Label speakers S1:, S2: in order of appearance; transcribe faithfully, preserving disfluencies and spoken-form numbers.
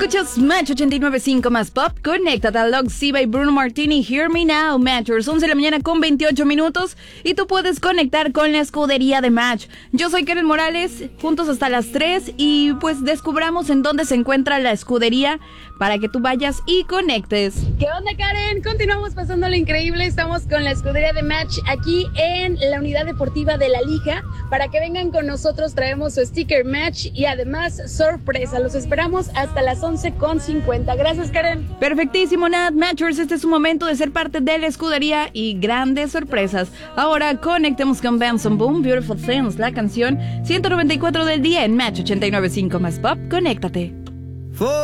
S1: Escuchas Match ochenta y nueve punto cinco más Pop. Conéctate a Log Siva y Bruno Martini. Hear Me Now, Matchers. once de la mañana con veintiocho minutos. Y tú puedes conectar con la escudería de Match. Yo soy Karen Morales. Juntos hasta las tres. Y pues descubramos en dónde se encuentra la escudería para que tú vayas y conectes.
S2: ¿Qué onda, Karen? Continuamos pasando lo increíble. Estamos con la escudería de Match aquí en la unidad deportiva de La Lija. Para que vengan con nosotros, traemos su sticker Match y además sorpresa. Los esperamos hasta las once con cincuenta. Gracias, Karen.
S1: Perfectísimo, Nat. Matchers, este es su momento de ser parte de la escudería y grandes sorpresas. Ahora conectemos con Benson Boom, Beautiful Things, la canción ciento noventa y cuatro del día en Match ochenta y nueve punto cinco más Pop. Conéctate.